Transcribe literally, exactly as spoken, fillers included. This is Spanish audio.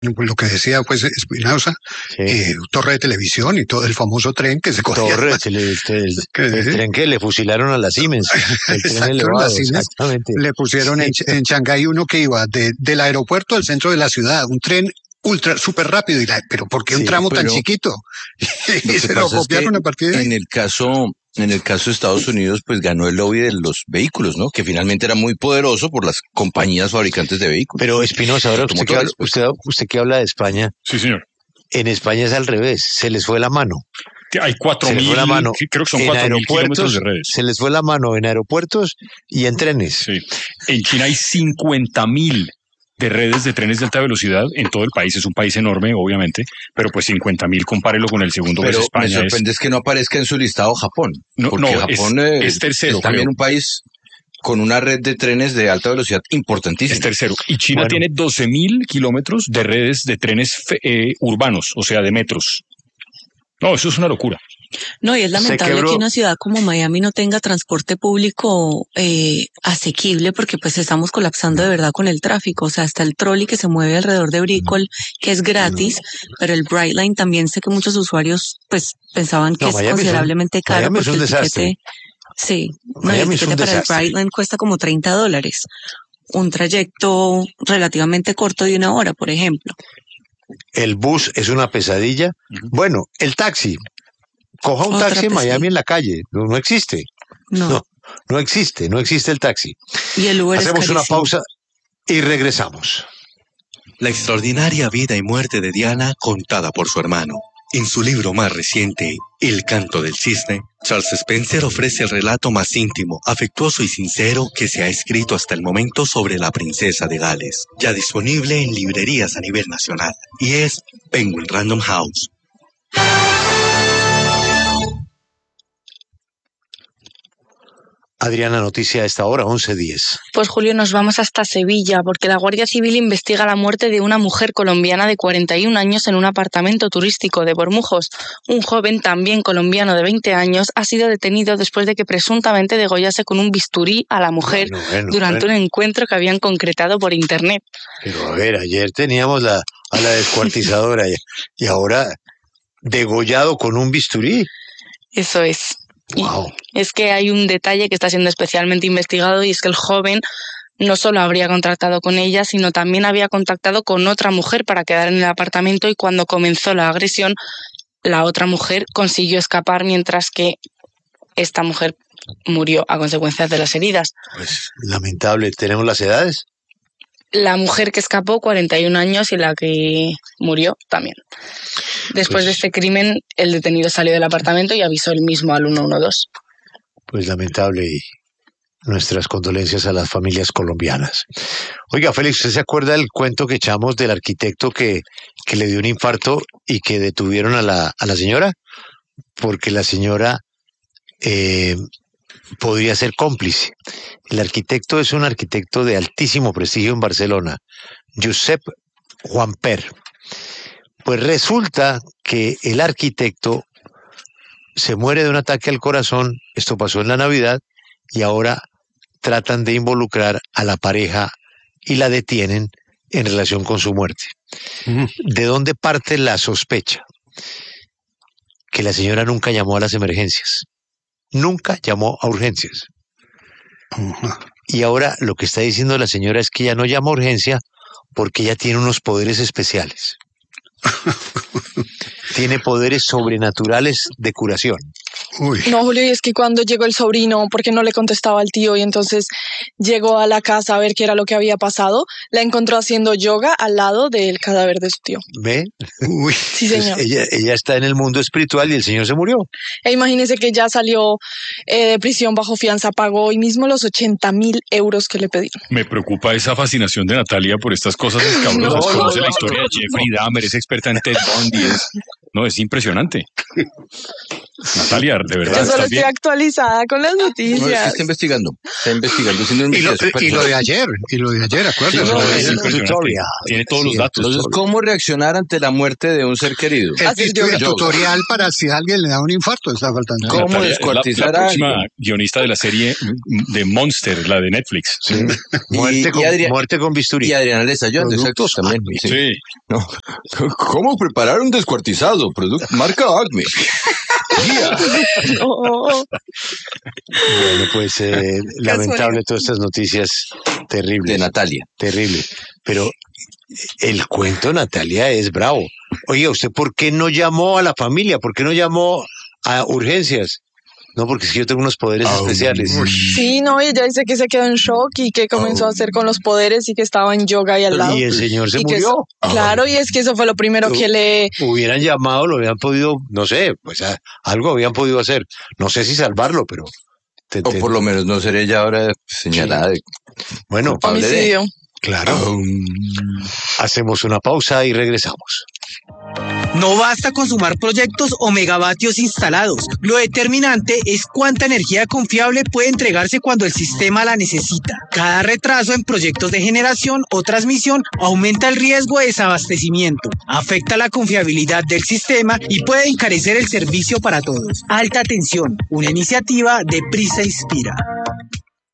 lo que decía pues Espinosa, Sí. eh, torre de televisión y todo el famoso tren que se cogía. Torre, se le- este, el, Que- el tren que le fusilaron a la Siemens, el tren Exacto, elevado, las Siemens exactamente. le pusieron en, Sí. en Shanghái uno que iba de, del aeropuerto al centro de la ciudad, un tren ultra, súper rápido, y la, pero ¿por qué un Sí, tramo tan pero chiquito? Lo Y que se lo pasa es que copiaron a partir de ahí. en el caso, en el caso de Estados Unidos, pues ganó el lobby de los vehículos, ¿no? Que finalmente era muy poderoso por las compañías fabricantes de vehículos. Pero Espinosa, ahora usted que, habla, Automotores, pues. usted, usted que habla de España, Sí, señor. en España es al revés, se les fue la mano. Que hay cuatro Se les mil, fue la mano creo que son en cuatro mil kilómetros aeropuertos, de redes. se les fue la mano en aeropuertos y en trenes. Sí. En China hay cincuenta mil de redes de trenes de alta velocidad en todo el país. Es un país enorme, obviamente, pero pues cincuenta mil, compárelo con el segundo, Pero pues España me sorprende es... es que no aparezca en su listado Japón. No, porque no, Japón es, eh, es tercero, es también creo. un país con una red de trenes de alta velocidad importantísima. Es tercero. Y China Bueno. tiene doce mil kilómetros de redes de trenes fe- eh, urbanos, o sea, de metros. No, eso es una locura. No, y es lamentable quebró. que una ciudad como Miami no tenga transporte público eh, asequible, porque pues estamos colapsando de verdad con el tráfico. O sea, está el trolley que se mueve alrededor de Brickell, que es gratis, pero el Brightline también sé que muchos usuarios pues pensaban que No, es Miami es un- considerablemente caro. Miami es porque un el desastre. tiquete, sí, no, el Miami es un tiquete para el desastre. Brightline cuesta como treinta dólares. Un trayecto relativamente corto de una hora, por ejemplo. El bus es una pesadilla. Ujú. Bueno, el taxi. Coja un Otra taxi en pesadilla. Miami en la calle. No, no existe. No. No, no existe. No existe el taxi. Y el Uber Hacemos es una carísimo. pausa y regresamos. La extraordinaria vida y muerte de Diana contada por su hermano. En su libro más reciente, El canto del cisne, Charles Spencer ofrece el relato más íntimo, afectuoso y sincero que se ha escrito hasta el momento sobre la princesa de Gales, ya disponible en librerías a nivel nacional, y es Penguin Random House. Adriana, noticia a esta hora, once diez. Pues Julio, nos vamos hasta Sevilla porque la Guardia Civil investiga la muerte de una mujer colombiana de cuarenta y un años en un apartamento turístico de Bormujos. Un joven, también colombiano de veinte años, ha sido detenido después de que presuntamente degollase con un bisturí a la mujer Bueno, bueno, durante bueno. un encuentro que habían concretado por internet. Pero a ver, ayer teníamos la, a la descuartizadora y, y ahora degollado con un bisturí. Eso es. Y Wow. es que hay un detalle que está siendo especialmente investigado, y es que el joven no solo habría contactado con ella, sino también había contactado con otra mujer para quedar en el apartamento, y cuando comenzó la agresión, la otra mujer consiguió escapar mientras que esta mujer murió a consecuencias de las heridas. Pues lamentable. ¿Tenemos las edades? La mujer que escapó, cuarenta y un años, y la que murió también. Después Pues- de este crimen, el detenido salió del apartamento y avisó él mismo al uno uno dos. Pues lamentable, y nuestras condolencias a las familias colombianas. Oiga, Félix, ¿usted se acuerda del cuento que echamos del arquitecto que, que le dio un infarto y que detuvieron a la, a la señora? Porque la señora eh, podría ser cómplice. El arquitecto es un arquitecto de altísimo prestigio en Barcelona, Josep Juanper. Pues resulta que el arquitecto se muere de un ataque al corazón, esto pasó en la Navidad, y ahora tratan de involucrar a la pareja y la detienen en relación con su muerte. ¿De dónde parte la sospecha? Que la señora nunca llamó a las emergencias, nunca llamó a urgencias. Ajá. Y ahora lo que está diciendo la señora es que ella no llama a urgencia porque ella tiene unos poderes especiales. Tiene poderes sobrenaturales de curación. Uy. No, Julio, y es que cuando llegó el sobrino, porque no le contestaba al tío, y entonces llegó a la casa a ver qué era lo que había pasado, la encontró haciendo yoga al lado del cadáver de su tío. ¿Ve? Uy. Sí, Pues señor. ella, ella está en el mundo espiritual y el señor se murió. E imagínese que ya salió eh, de prisión bajo fianza, pagó hoy mismo los ochenta mil euros que le pedieron. Me preocupa esa fascinación de Natalia por estas cosas escabrosas. No, no, Conoce no, la historia no, de Jeffrey Dahmer, es experta en Ted Bundy. Es, No, es impresionante. Natalia, de verdad. Yo solo ¿estás estoy bien? actualizada con las No, es que noticias. está investigando, está investigando. haciendo una Y lo, investigación y lo de personal. ayer, y lo de ayer, acuérdate. Sí, Lo no, de es ayer. impresionante. tutorial. Tiene todos los Sí, datos. Entonces, ¿cómo reaccionar ante la muerte de un ser querido? El, Hacer el yoga. tutorial para si a alguien le da un infarto está faltando. ¿Cómo Natalia, descuartizar la, la a próxima alguien? guionista de la serie de Monster, la de Netflix. Sí. Y- Muerte, y con, Adrián- muerte con bisturí. Y Adriana Lezayón, exacto, Productos también. Acme. sí. Sí. No. ¿Cómo preparar un descuartizado? Producto marca Acme. Guía. No. Bueno, pues eh, lamentable todas estas noticias terribles. De Natalia. Terrible. Pero el cuento, Natalia, es bravo. Oiga, ¿usted por qué no llamó a la familia? ¿Por qué no llamó a urgencias? No, porque es que yo tengo unos poderes especiales. Sí, no, y ella dice que se quedó en shock y que comenzó a hacer con los poderes y que estaba en yoga ahí al lado. Y el señor se Y que murió. eso- claro, y es que eso fue lo primero que le... Hubieran llamado, lo habían podido, no sé, pues a- algo habían podido hacer. No sé si salvarlo, pero... te- O te- por lo menos no ser ella ahora señalada de bueno, culpable de- Homicidio. claro. Hacemos una pausa y regresamos. No basta con sumar proyectos o megavatios instalados. Lo determinante es cuánta energía confiable puede entregarse cuando el sistema la necesita. Cada retraso en proyectos de generación o transmisión aumenta el riesgo de desabastecimiento, afecta la confiabilidad del sistema y puede encarecer el servicio para todos. Alta tensión, una iniciativa de Prisa Inspira.